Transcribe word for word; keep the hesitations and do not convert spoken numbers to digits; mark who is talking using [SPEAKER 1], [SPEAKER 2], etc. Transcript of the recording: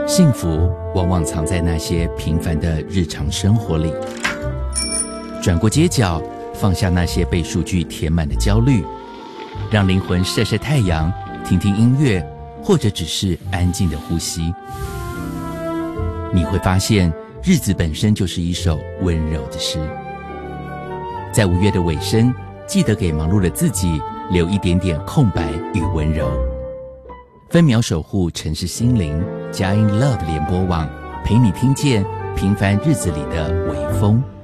[SPEAKER 1] 幸福往往藏在那些平凡的日常生活里。转过街角，放下那些被数据填满的焦虑，让灵魂晒晒太阳，听听音乐，或者只是安静的呼吸。你会发现，日子本身就是一首温柔的诗。在五月的尾声，记得给忙碌的自己留一点点空白与温柔。分秒守护城市心灵，佳音 Love 联播网陪你听见平凡日子里的微风。